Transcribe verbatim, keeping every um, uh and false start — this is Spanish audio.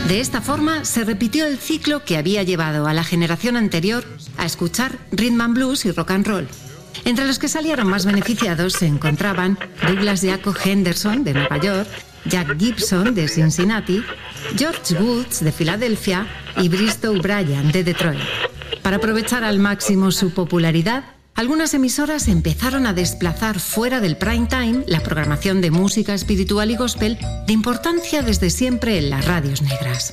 De esta forma se repitió el ciclo que había llevado a la generación anterior a escuchar rhythm and blues y rock and roll. Entre los que salieron más beneficiados se encontraban Douglas Jaco Henderson de Nueva York, Jack Gibson de Cincinnati, George Woods de Filadelfia y Bristow Bryant de Detroit. Para aprovechar al máximo su popularidad, algunas emisoras empezaron a desplazar fuera del prime time la programación de música espiritual y gospel de importancia desde siempre en las radios negras.